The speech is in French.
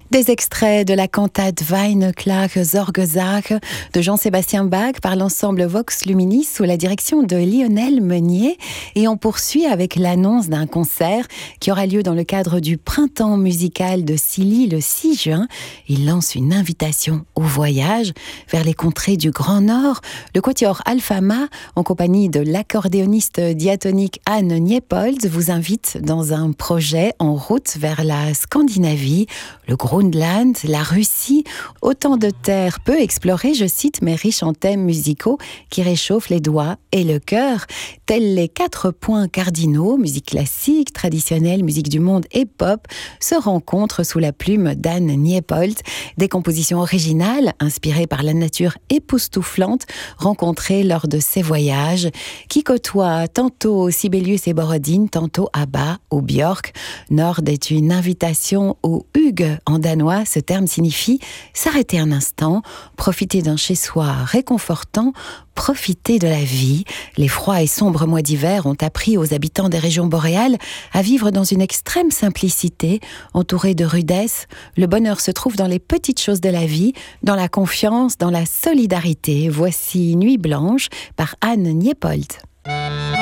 Des extraits de la cantate Weinerklage Sorgesage de Jean-Sébastien Bach par l'ensemble Vox Luminis sous la direction de Lionel Meunier. Et on poursuit avec l'annonce d'un concert qui aura lieu dans le cadre du Printemps musical de Silly le 6 juin. Il lance une invitation au voyage vers les contrées du Grand Nord. Le quatuor Alfama, en compagnie de l'accordéoniste diatonique Anne Niepolz, vous invite dans un projet en route vers la Scandinavie, le Groenland, la Russie, autant de terres peu explorées, je cite, mais riches en thèmes musicaux qui réchauffent les doigts et le cœur. Tels les 4 points cardinaux, musique classique, traditionnelle, musique du monde et pop, se rencontrent sous la plume d'Anne Niepolz. Des compositions originales, inspirées par la nature époustouflante, rencontrées lors de ses voyages, qui côtoient tantôt Sibelius et Borodine, tantôt Abba ou Björk. Nord est une invitation au hygge en danois. Ce terme signifie s'arrêter un instant, profiter d'un chez-soi réconfortant, profiter de la vie. Les froids et sombres mois d'hiver ont appris aux habitants des régions boréales à vivre dans une extrême simplicité, entourés de rudesse. Le bonheur se trouve dans les petites choses de la vie, dans la confiance, dans la solidarité. Voici Nuit blanche par Anne Niepolz.